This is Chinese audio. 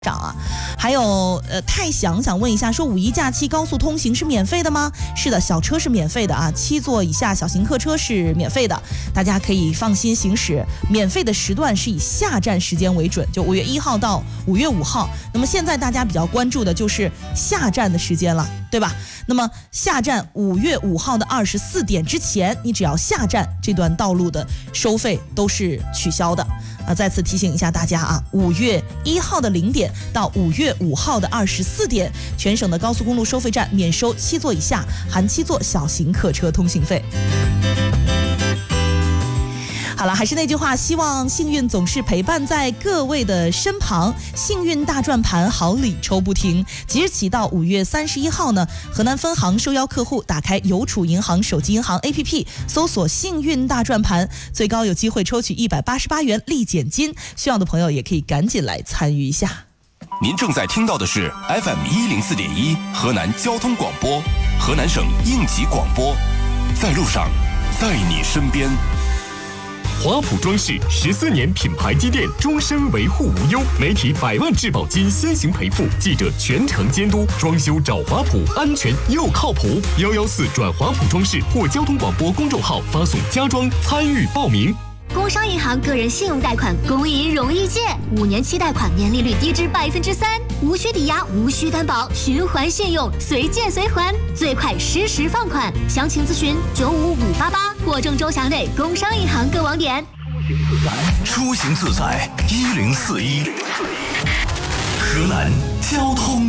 涨啊，还有太想问一下，说五一假期高速通行是免费的吗？是的，小车是免费的啊，7座以下小型客车是免费的，大家可以放心行驶。免费的时段是以下站时间为准，就5月1号到5月5号。那么现在大家比较关注的就是下站的时间了，对吧？那么下站5月5号的24点之前，你只要下站，这段道路的收费都是取消的。再次提醒一下大家啊，5月1号的0点到5月5号的24点，全省的高速公路收费站免收7座以下含7座小型客车通行费。好了，还是那句话，希望幸运总是陪伴在各位的身旁。幸运大转盘好礼抽不停，即日起到5月31号呢，河南分行受邀客户打开邮储银行手机银行 APP， 搜索幸运大转盘，最高有机会抽取188元立减金，需要的朋友也可以赶紧来参与一下。 您正在听到的是 FM104.1 河南交通广播，河南省应急广播，在路上，在你身边。 华普装饰14年品牌积淀，终身维护无忧，媒体100万质保金先行赔付，记者全程监督，装修找华普，安全又靠谱。114转华普装饰或交通广播公众号发送家装参与报名。 工商银行个人信用贷款公银容易借，5年期贷款年利率低至3%，无需抵押，无需担保，循环信用，随借随还，最快实时放款。详情咨询95588或郑州辖内工商银行各网点。 出行自在，1041，河南交通